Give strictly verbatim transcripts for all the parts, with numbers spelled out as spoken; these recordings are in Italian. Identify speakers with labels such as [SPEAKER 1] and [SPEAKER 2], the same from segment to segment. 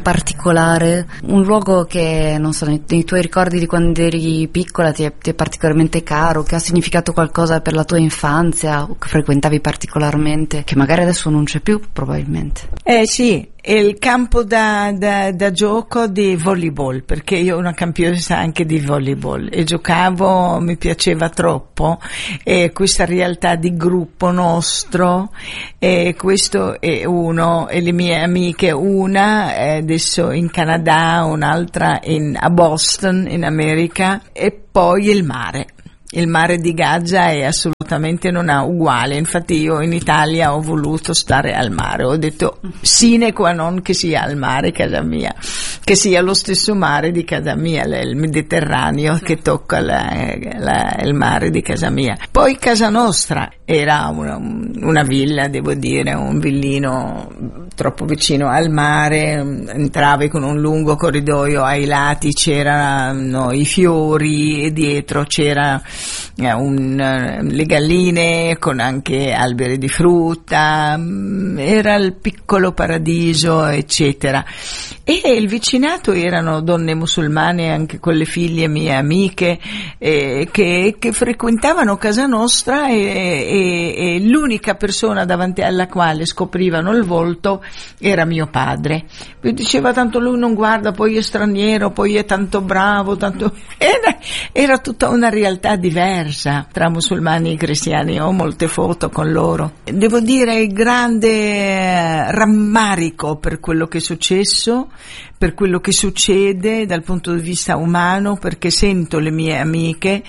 [SPEAKER 1] particolare, un luogo che, non so, nei, nei tuoi ricordi di quando eri piccola ti è, ti è particolarmente caro, che ha significato qualcosa per la tua infanzia o che frequentavi particolarmente, che magari adesso non c'è più probabilmente?
[SPEAKER 2] Eh sì, è il campo da, da, da gioco di volleyball, perché io ero una campionessa anche di volleyball e giocavo, mi piaceva troppo, e questa realtà di gruppo nostro, e questo è uno, e le mie amiche, una è adesso in Canada, un'altra in, a Boston in America, e poi il mare. Il mare di Gaza è assolutamente non ha uguale, infatti io in Italia ho voluto stare al mare, ho detto sine qua non che sia al mare casa mia, che sia lo stesso mare di casa mia, il Mediterraneo che tocca la, la, il mare di casa mia. Poi casa nostra era una, una villa, devo dire, un villino troppo vicino al mare, entravi con un lungo corridoio, ai lati c'erano i fiori e dietro c'era Un, le galline con anche alberi di frutta, era il piccolo paradiso eccetera, e il vicinato erano donne musulmane, anche quelle figlie mie amiche eh, che, che frequentavano casa nostra, e, e, e l'unica persona davanti alla quale scoprivano il volto era mio padre. Mi diceva tanto lui non guarda, poi è straniero, poi è tanto bravo, tanto era, era tutta una realtà diversa tra musulmani e cristiani. Ho molte foto con loro. Devo dire grande rammarico per quello che è successo, per quello che succede dal punto di vista umano, perché sento le mie amiche,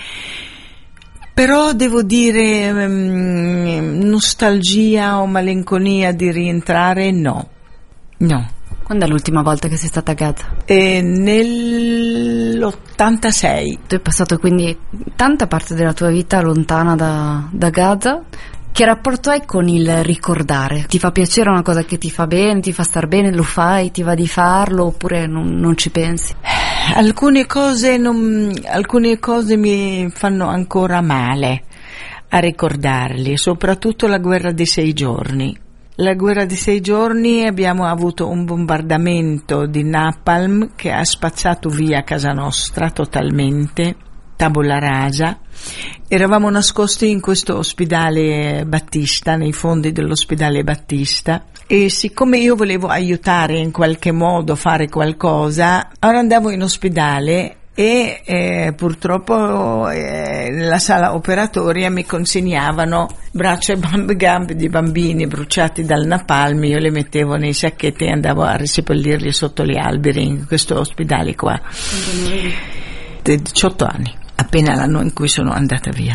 [SPEAKER 2] però devo dire um, nostalgia o malinconia di rientrare no, no.
[SPEAKER 1] Quando è l'ultima volta che sei stata a Gaza?
[SPEAKER 2] Eh, nell'ottantasei.
[SPEAKER 1] Tu hai passato quindi tanta parte della tua vita lontana da, da Gaza. Che rapporto hai con il ricordare? Ti fa piacere una cosa che ti fa bene, ti fa star bene, lo fai, ti va di farlo, oppure non, non ci pensi?
[SPEAKER 2] Alcune cose non, alcune cose mi fanno ancora male a ricordarli, soprattutto la guerra dei sei giorni. La guerra di sei giorni abbiamo avuto un bombardamento di napalm che ha spazzato via casa nostra totalmente, tabula rasa. Eravamo nascosti in questo ospedale Battista, nei fondi dell'ospedale Battista, e siccome io volevo aiutare in qualche modo, fare qualcosa, allora andavo in ospedale e eh, purtroppo eh, nella sala operatoria mi consegnavano braccia e gambe di bambini bruciati dal napalm. Io le mettevo nei sacchetti e andavo a riseppellirli sotto gli alberi in questo ospedale qua. diciotto anni, appena l'anno in cui sono andata via,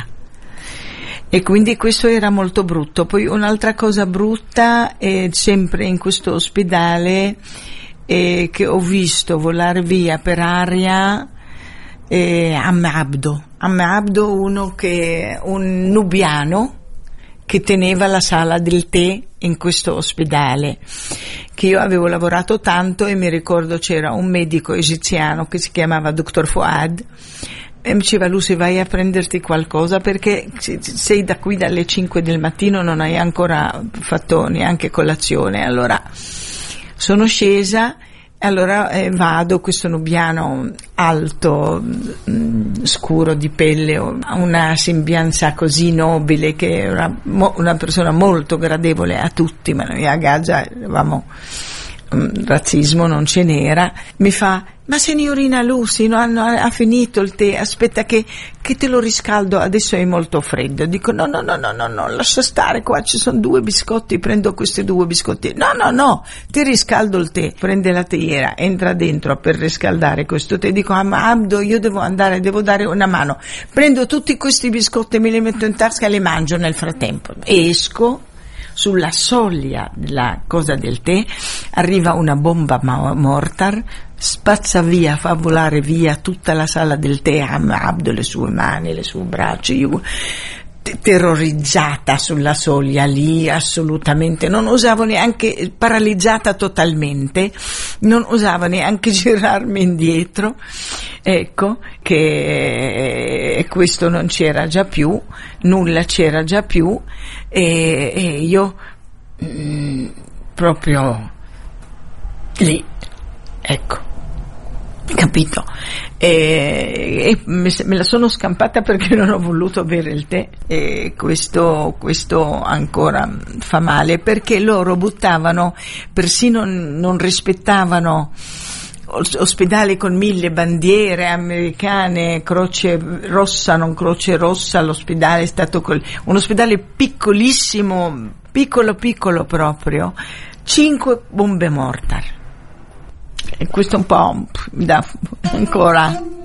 [SPEAKER 2] e quindi questo era molto brutto. Poi un'altra cosa brutta è sempre in questo ospedale eh, che ho visto volare via per aria Eh, Amme Abdo, Amme Abdo, uno che, un nubiano che teneva la sala del tè in questo ospedale, che io avevo lavorato tanto, e mi ricordo c'era un medico egiziano che si chiamava dottor Fouad, e mi diceva: Lucy, vai a prenderti qualcosa perché sei da qui dalle cinque del mattino, non hai ancora fatto neanche colazione. Allora sono scesa. Allora eh, vado, questo nubiano alto, mh, scuro di pelle, una sembianza così nobile, che era mo- una persona molto gradevole a tutti, ma noi a Gaza eravamo, mh, razzismo non ce n'era. Mi fa: ma signorina Lucy, no, hanno, ha finito il tè, aspetta che, che te lo riscaldo, adesso è molto freddo. Dico: no, no, no, no, no, no, lascia stare, qua ci sono due biscotti, prendo questi due biscotti. No, no, no, ti riscaldo il tè. Prende la teiera, entra dentro per riscaldare questo tè. Dico: ah, ma Abdo, io devo andare, devo dare una mano. Prendo tutti questi biscotti, me li metto in tasca e li mangio nel frattempo. Esco. Sulla soglia della cosa del tè arriva una bomba mortar, spazza via, fa volare via tutta la sala del tè, Abdo, le sue mani, le sue braccia, io terrorizzata sulla soglia lì, assolutamente, non osavo neanche, paralizzata totalmente, non osavo neanche girarmi indietro, ecco, che questo non c'era già più, nulla c'era già più, e, e io mh, proprio lì Ecco, capito? E, e me, me la sono scampata perché non ho voluto bere il tè, e questo, questo ancora fa male, perché loro buttavano, persino non rispettavano ospedali con mille bandiere americane, croce rossa, non croce rossa. L'ospedale è stato col, un ospedale piccolissimo, piccolo piccolo proprio, cinque bombe mortar, e questo un po' mi dà ancora